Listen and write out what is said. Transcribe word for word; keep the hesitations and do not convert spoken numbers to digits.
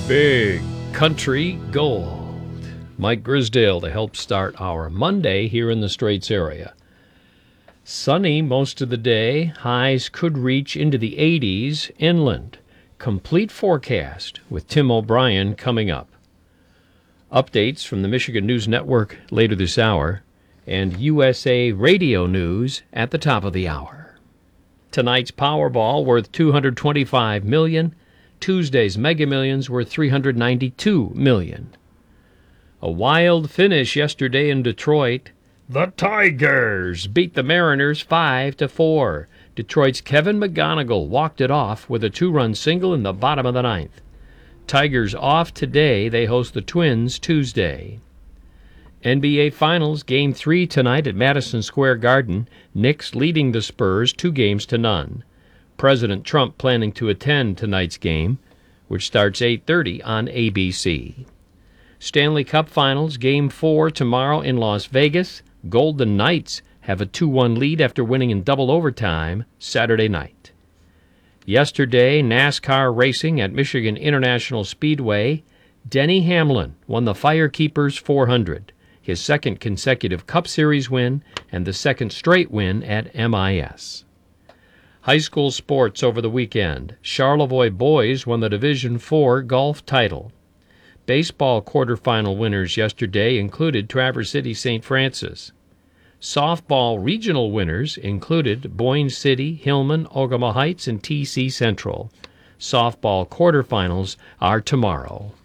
Big Country Gold. Mike Grisdale to help start our Monday here in the Straits area. Sunny most of the day. Highs could reach into the eighties inland. Complete forecast with Tim O'Brien coming up. Updates from the Michigan News Network later this hour, and U S A Radio News at the top of the hour. Tonight's Powerball worth two hundred twenty-five million dollars. Tuesday's Mega Millions worth three hundred ninety-two million dollars. A wild finish yesterday in Detroit. The Tigers beat the Mariners five to four. Detroit's Kevin McGonigal walked it off with a two-run single in the bottom of the ninth. Tigers off today. They host the Twins Tuesday. N B A Finals Game three tonight at Madison Square Garden. Knicks leading the Spurs two games to none. President Trump planning to attend tonight's game, which starts eight thirty on A B C. Stanley Cup Finals Game four tomorrow in Las Vegas. Golden Knights have a two one lead after winning in double overtime Saturday night. Yesterday, NASCAR racing at Michigan International Speedway. Denny Hamlin won the Firekeepers four hundred, his second consecutive Cup Series win and the second straight win at M I S. High school sports over the weekend. Charlevoix boys won the Division four golf title. Baseball quarterfinal winners yesterday included Traverse City Saint Francis. Softball regional winners included Boyne City, Hillman, Ogama Heights, and T C Central. Softball quarterfinals are tomorrow.